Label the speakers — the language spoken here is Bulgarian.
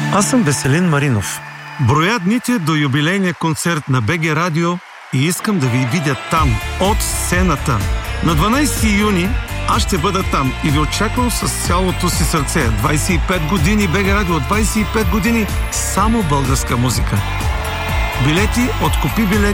Speaker 1: Аз съм Веселин Маринов. Броя дните до юбилейния концерт на БГ Радио и искам да ви видя там, от сцената. На 12 юни аз ще бъда там и ви очаквам с цялото си сърце. 25 години БГ Радио, 25 години само българска музика. Билети от Купи билети